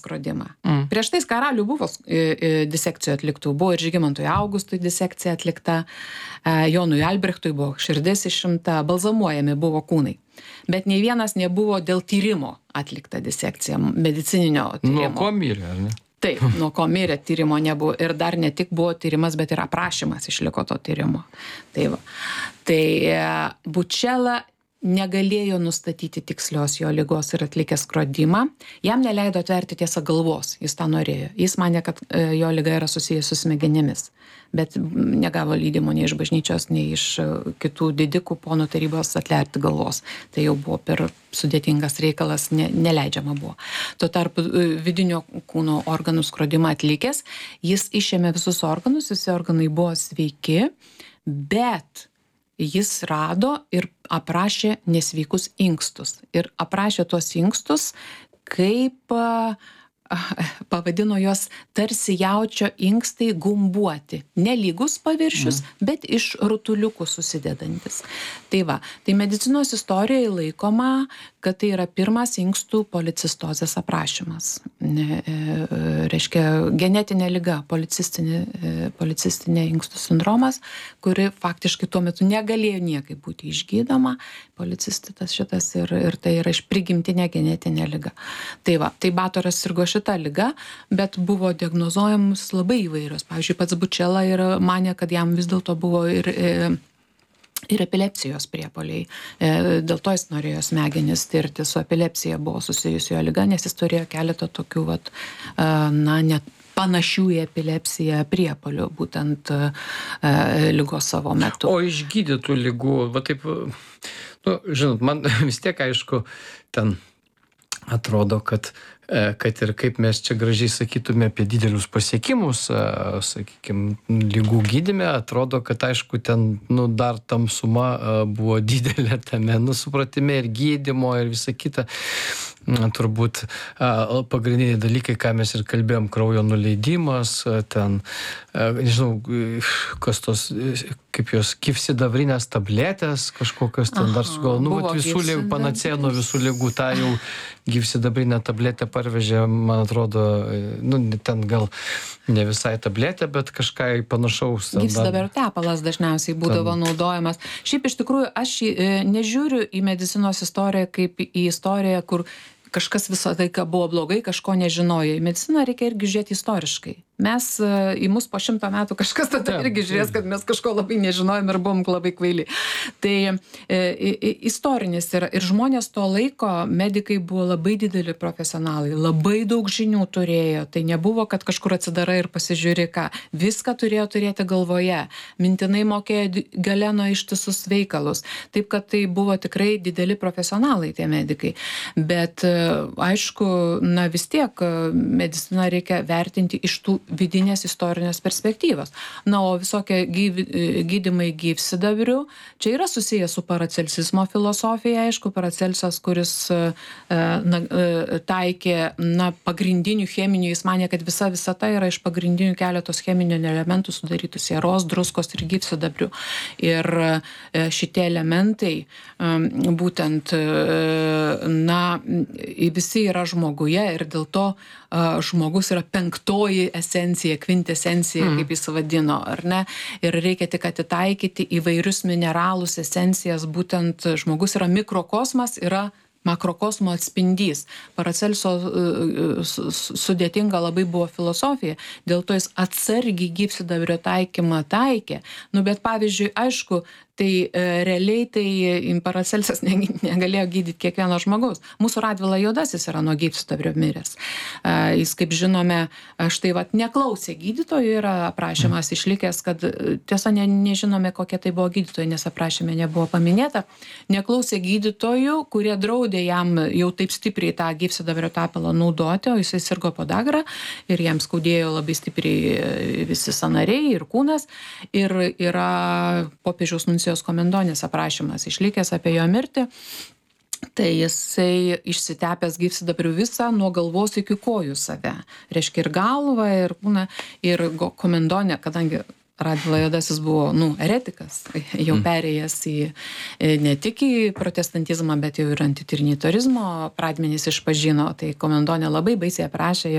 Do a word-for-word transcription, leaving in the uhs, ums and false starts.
skrodimą. Mm. Prieš tais karalių buvo disekcijų atliktų, buvo ir Žygimantui Augustui disekcija atlikta, Jonui Albrechtui buvo širdis išimta, balzamuojami buvo kūnai. Bet nei vienas nebuvo dėl tyrimo atlikta disekcija, medicininio tyrimo. Nuo ko mirė, ar ne? Taip, nuo ko mirė, tyrimo nebuvo. Ir dar ne tik buvo tyrimas, bet ir aprašymas išliko to tyrimo. Tai, va. Tai Bučela negalėjo nustatyti tikslios jo ligos ir atlikė skrodimą. Jam neleido atverti tiesą galvos, jis tą norėjo. Jis manė, kad jo liga yra susijusi su smegenimis, bet negavo leidimo nei iš bažnyčios, nei iš kitų didikų ponų tarybos atverti galvos. Tai jau buvo per sudėtingas reikalas, ne, neleidžiama buvo. Tuo tarpu vidinio kūno organų skrodimą atlikęs, jis išėmė visus organus, visi organai buvo sveiki, bet jis rado ir aprašė nesveikus inkstus. Ir aprašė tuos inkstus, kaip pavadino jos tarsi jaučio inkstai gumbuoti. Nelygus paviršius, mm. bet iš rutuliukų susidedantis. Tai va, tai medicinos istorijoje laikoma, kad tai yra pirmas inkstų policistozės aprašymas. Ne, e, reiškia genetinė liga, policistinė, e, policistinė inkstų sindromas, kuri faktiškai tuo metu negalėjo niekaip būti išgydoma, policistitas šitas ir, ir tai yra iš prigimtinė genetinė liga. Tai va, tai Batoras sirgo šitą ligą, bet buvo diagnozuojamus labai įvairios. Pavyzdžiui, pats Bučela ir manė, kad jam vis dėlto buvo ir... ir ir epilepsijos priepuoliai. Dėl to jis norėjo smegenis tirti, su epilepsija buvo susijusi jo liga, nes jis turėjo keletą tokių, vat, na, net panašių į epilepsiją priepuolių, būtent ligos savo metu. O išgydytų ligų, va taip, nu, žinot, man vis tiek aišku, ten atrodo, kad kad ir kaip mes čia gražiai sakytume apie didelius pasiekimus, sakykime, lygų gydyme, atrodo, kad aišku, ten, nu, dar tamsuma buvo didelė tame, nu, supratime ir gydymo ir visa kita. Turbūt pagrindiniai dalykai, ką mes ir kalbėjom, kraujo nuleidimas, ten, nežinau, kas tos, kaip jos, gyvsidabrinės tabletės, kažkokios ten dar sugal, nu, vat, visų lygų, panacėja nuo visų lygų, tą jau gyvsidabrinę tabletę parvežė, man atrodo, nu, ten gal ne visai tabletė, bet kažką panašaus. Gyvsidabrio tepalas dažniausiai būdavo ten naudojamas. Šiaip iš tikrųjų, aš nežiūriu į medicinos istoriją kaip į istoriją, kur kažkas visą laiką buvo blogai, kažko nežinojo. Į mediciną reikia irgi žiūrėti istoriškai. Mes į mus po šimto metų kažkas tada irgi žiūrės, kad mes kažko labai nežinojom ir buvom labai kvaili. Tai e, istorinis yra. Ir žmonės to laiko, medikai buvo labai dideli profesionalai, labai daug žinių turėjo. Tai nebuvo, kad kažkur atsidarai ir pasižiūri ką. Viską turėjo turėti galvoje. Mintinai mokėjo Galeno ištisus veikalus. Taip, kad tai buvo tikrai dideli profesionalai tie medikai. Bet aišku, na vis tiek mediciną reikia vertinti iš tų vidinės istorinės perspektyvos. Na, o visokie gyv, gydymai gyvsidabriu, čia yra susijęs su paracelsizmo filosofija, aišku, Paracelsas, kuris na, taikė na, pagrindinių cheminių, jis manė, kad visa visata yra iš pagrindinių keletos cheminių elementų sudarytų sieros, druskos ir gyvsidabrių. Ir šitie elementai būtent, na, visi yra žmoguje ir dėl to žmogus yra penktoji esencija, kvintesencija, mm. kaip jis vadino, ar ne? Ir reikia tik atitaikyti įvairius mineralus, esencijas, būtent žmogus yra mikrokosmas, yra makrokosmo atspindys. Paracelso sudėtinga labai buvo filosofija, dėl to jis atsargiai gyvsidabrio taikymą taikė. Nu, bet pavyzdžiui, aišku, tai e, realiai tai Paracelsas ne, negalėjo gydyti kiekvieno žmogaus. Mūsų Radvila Juodasis yra nuo gyvsidabrio miręs. E, jis, kaip žinome, štai vat neklausė gydytojų, yra aprašymas išlikęs, kad tiesa ne, nežinome, kokie tai buvo gydytojai, nes aprašyme nebuvo paminėta. Neklausė gydytojų, kurie draudė jam jau taip stipriai tą gyvsidabrio tepalą naudoti, o jisai sirgo podagra ir jam skaudėjo labai stipriai visi sąnariai ir kūnas. Ir yra popiežiaus nuncijos Komendonės aprašymas išlikęs apie jo mirtį. Tai jisai išsitepęs gyvsidabriu visą nuo galvos iki kojų save. Reiškia ir galvą, ir kūną, ir Komendonė, kadangi Radvila Juodasis buvo, nu, eretikas, jau perėjęs į ne tik į protestantizmą, bet jau ir antitrinitarizmo pradmenys išpažino. Tai komendonė labai baisiai aprašė